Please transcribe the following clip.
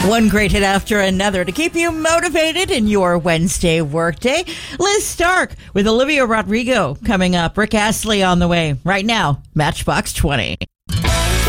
One great hit after another to keep you motivated in your Wednesday workday. Liz Stark with Olivia Rodrigo coming up. Rick Astley on the way. Right now, Matchbox 20.